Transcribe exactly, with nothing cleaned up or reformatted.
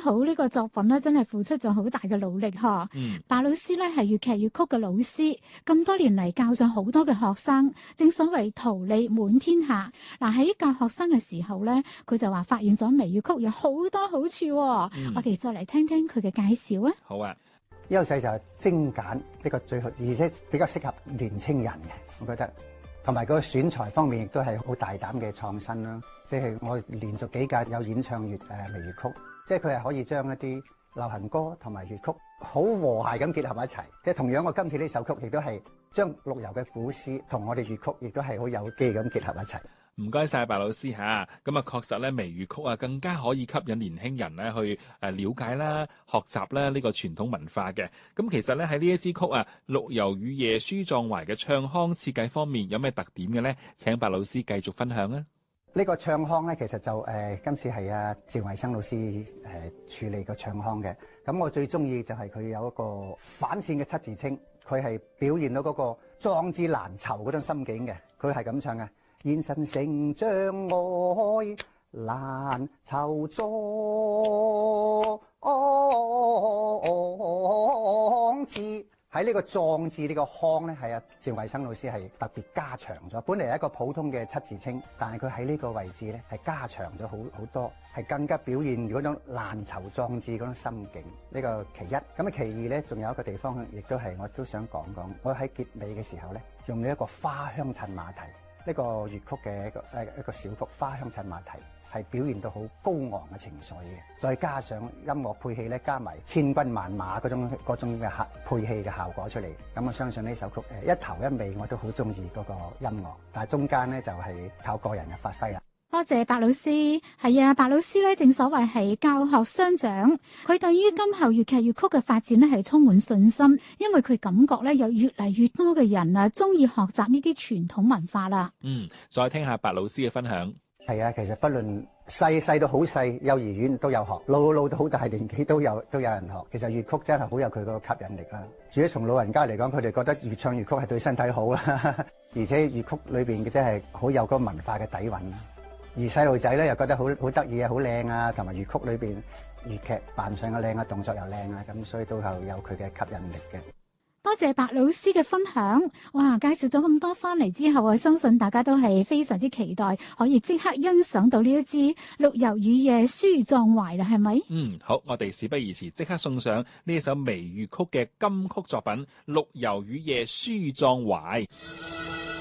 好呢個作品咧，真係付出咗好大嘅努力呵。 嗯， 白老師咧係粵劇粵曲嘅老師，咁多年嚟教咗好多嘅學生，正所謂桃李滿天下。嗱，喺教學生嘅時候咧，佢就話發現咗微粵曲有好多好處，哦嗯， 我哋再嚟聽聽佢嘅介紹啊。 好啊。 優勢就係精簡呢個最好，而且比較適合年青人嘅，我覺得。同埋個選材方面亦都係好大膽嘅創新啦。即係我連續幾屆有演唱粵誒微粵曲，即係佢係可以將一啲流行歌同埋粵曲好和諧咁結合埋一齊。即係同樣我今次呢首曲亦都係將陸游嘅古詩同我哋粵曲亦都係好有機咁結合一齊。 唔該晒白老師吓，咁啊確實咧微粵曲啊更加可以吸引年輕人咧去誒了解啦、學習啦呢個傳統文化嘅。咁其實咧喺呢一支曲啊《陸游與夜書壯懷》嘅唱腔設計方面有咩特點嘅咧？請白老師繼續分享啊！ 呢個唱腔咧，其實就誒、呃、今次係阿趙維生老師誒、呃、處理個唱腔嘅。咁我最中意就係佢有一個反線嘅七字清，佢係表現到嗰個壯志難酬嗰種心境嘅。佢係咁唱嘅。現實成障礙難酬壯志，喺呢個壯志呢個腔咧，係啊趙維生老師係特別加長咗。本嚟係一個普通嘅七字清，但係佢喺呢個位置咧係加長咗好好多，係更加表現嗰種難酬壯志嗰種心境。呢個其一，咁啊其二咧，仲有一個地方，亦都係我都想講講。我喺結尾嘅時候咧，用咗一個花香襯馬蹄。呢個粵曲嘅一個誒一個小曲《花香襯馬蹄》係表現到好高昂嘅情緒嘅，再加上音樂配器咧，加埋千軍萬馬嗰種嗰種嘅效配器嘅效果出嚟，咁我相信呢首曲誒一頭一尾我都好中意嗰個音樂，但係中間咧就係靠個人嘅發揮啦。 多謝白老師，係啊，白老師咧正所謂係教學相長，佢對於今後粵劇粵曲嘅發展咧係充滿信心，因為佢感覺咧有越嚟越多嘅人啊中意學習呢啲傳統文化啦。 嗯，再聽下白老師嘅分享。 係啊，其實不論細細到好細，幼兒園都有學，老老到好大年紀都有都有人學。其實粵曲真係好有佢個吸引力啦。主要從老人家嚟講，佢哋覺得越唱粵曲係對身體好啦，而且粵曲裏邊嘅真係好有嗰個文化嘅底蘊。而細路仔咧又覺得好好得意啊，好靚啊，同埋粵曲裏邊粵劇扮相嘅靚啊，動作又靚啊，咁所以都係有佢嘅吸引力嘅。 多謝白老師嘅分享，哇！介紹咗咁多翻嚟之後，我相信大家都係非常之期待，可以即刻欣賞到呢一支《陸游與夜書壯懷》啦，係咪？ 嗯，好，我哋事不宜遲，即刻送上呢一首微粵曲嘅金曲作品《陸游與夜書壯懷》。